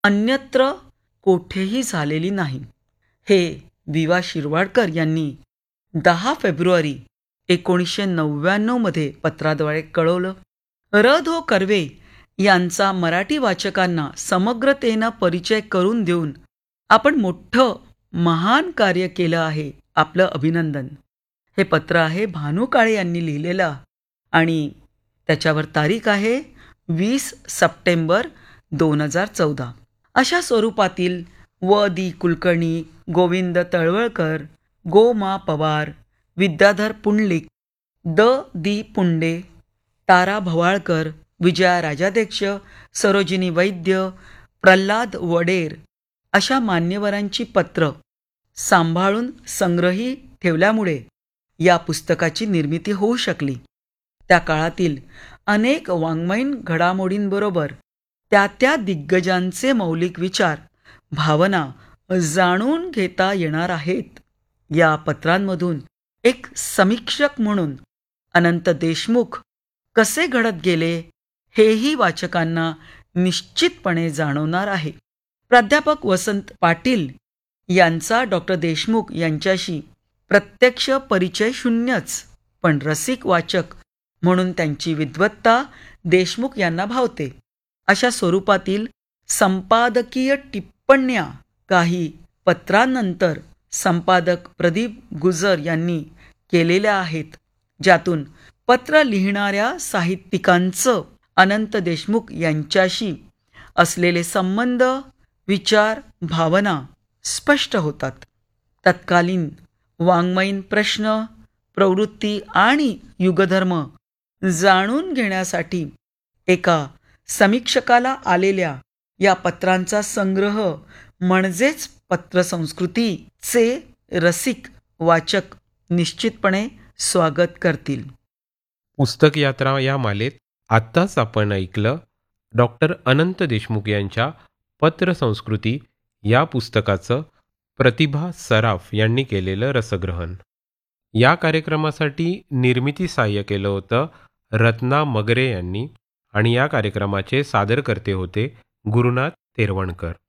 अन्यत्र कोठेही झालेली नाही. हे विवा शिरवाडकर यांनी 10 फेब्रुवारी 1999 मध्ये पत्राद्वारे कळवलं. र.धो. कर्वे यांचा मराठी वाचकांना समग्रतेनं परिचय करून देऊन आपण मोठं महान कार्य केलं आहे, आपलं अभिनंदन. हे पत्र आहे भानू काळे यांनी लिहिलेलं आणि त्याच्यावर तारीख आहे 20 सप्टेंबर 2014. अशा स्वरूपातील व. दी. कुलकर्णी, गोविंद तळवळकर, गो. मा. पवार, विद्याधर पुंडलिक, द. दी. पुंडे, तारा भवाळकर, विजया राजाध्यक्ष, सरोजिनी वैद्य, प्रल्हाद वडेर अशा मान्यवरांची पत्र सांभाळून संग्रही ठेवल्यामुळे या पुस्तकाची निर्मिती होऊ शकली. त्या काळातील अनेक वाङ्मयीन घडामोडींबरोबर त्या दिग्गजांचे मौलिक विचार, भावना जाणून घेता येणार आहेत. या पत्रांमधून एक समीक्षक म्हणून अनंत देशमुख कसे घडत गेले हेही वाचकांना निश्चितपणे जाणवणार आहे. प्राध्यापक वसंत पाटील यांचा डॉक्टर देशमुख यांच्याशी प्रत्यक्ष परिचय शून्यच, पण रसिक वाचक म्हणून त्यांची विद्वत्ता देशमुख यांना भावते. अशा स्वरूपातील संपादकीय टिप्पण्या काही पत्रांनंतर संपादक प्रदीप गुजर यांनी केलेल्या आहेत, ज्यातून पत्र लिहिणाऱ्या साहित्यिकांचं अनंत देशमुख यांच्याशी असलेले संबंध, विचार, भावना स्पष्ट होतात. तत्कालीन वाङ्मयीन प्रश्न, प्रवृत्ती आणि युगधर्म जाणून घेण्यासाठी एका समीक्षकाला आलेल्या या पत्रांचा संग्रह म्हणजेच पत्रसंस्कृतीचे रसिक वाचक निश्चितपणे स्वागत करतील. पुस्तक यात्रा या मालेत आत्ताच आपण ऐकलं डॉक्टर अनंत देशमुख यांच्या पत्रसंस्कृती या पुस्तकाचं प्रतिभा सराफ यांनी केलेलं रसग्रहण. या कार्यक्रमासाठी निर्मिती सहाय्य केलं होतं रत्ना मगरे यांनी आणि या कार्यक्रमाचे सादरकर्ते होते गुरुनाथ तेरवणकर.